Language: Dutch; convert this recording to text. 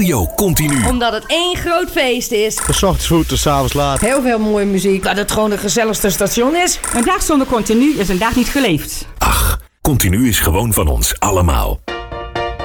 Radio Continu. Omdat het één groot feest is. De 's ochtends vroeg tot 's avonds laat. Heel veel mooie muziek. Dat het gewoon het gezelligste station is. Een dag zonder Continu is een dag niet geleefd. Ach, Continu is gewoon van ons allemaal.